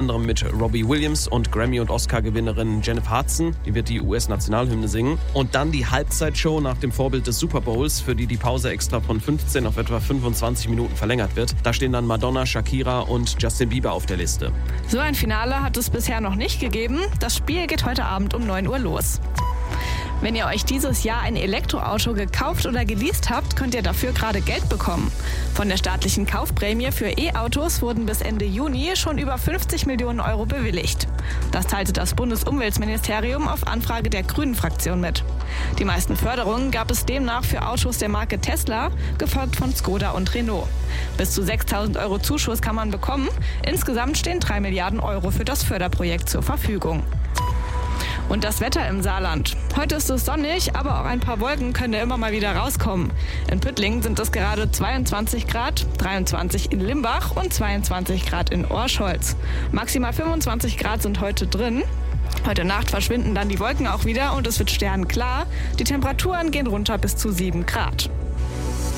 anderem mit Robbie Williams und Grammy- und Oscar-Gewinnerin Jennifer Hudson. Die wird die US-Nationalhymne singen. Und dann die Halbzeitshow nach dem Vorbild des Super Bowls, für die Pause extra von 15 auf etwa 25 Minuten verlängert wird. Da stehen dann Madonna, Shakira und Justin Bieber auf der Liste. So ein Finale hat es bisher noch nicht gegeben. Das Spiel geht heute Abend um 9 Uhr los. Wenn ihr euch dieses Jahr ein Elektroauto gekauft oder geleast habt, könnt ihr dafür gerade Geld bekommen. Von der staatlichen Kaufprämie für E-Autos wurden bis Ende Juni schon über 50 Millionen Euro bewilligt. Das teilte das Bundesumweltministerium auf Anfrage der Grünen-Fraktion mit. Die meisten Förderungen gab es demnach für Autos der Marke Tesla, gefolgt von Skoda und Renault. Bis zu 6.000 Euro Zuschuss kann man bekommen. Insgesamt stehen 3 Milliarden Euro für das Förderprojekt zur Verfügung. Und das Wetter im Saarland. Heute ist es sonnig, aber auch ein paar Wolken können ja immer mal wieder rauskommen. In Püttlingen sind es gerade 22 Grad, 23 in Limbach und 22 Grad in Orscholz. Maximal 25 Grad sind heute drin. Heute Nacht verschwinden dann die Wolken auch wieder und es wird sternenklar. Die Temperaturen gehen runter bis zu 7 Grad.